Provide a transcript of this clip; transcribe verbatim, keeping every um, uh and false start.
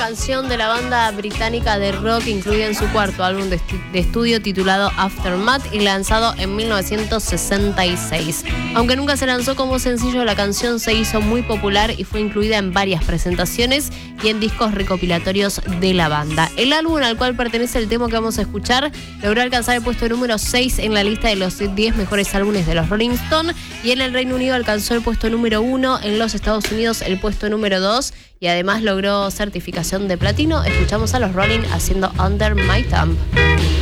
canción de la banda británica de rock incluida en su cuarto álbum de, de estudio titulado Aftermath y lanzado en mil novecientos sesenta y seis. Aunque nunca se lanzó como sencillo, la canción se hizo muy popular y fue incluida en varias presentaciones y en discos recopilatorios de la banda. El álbum al cual pertenece el tema que vamos a escuchar logró alcanzar el puesto número seis en la lista de los diez mejores álbumes de los Rolling Stones y en el Reino Unido alcanzó el puesto número uno, en los Estados Unidos el puesto número dos y además logró certificación de platino. Escuchamos a los Rolling haciendo Under My Thumb.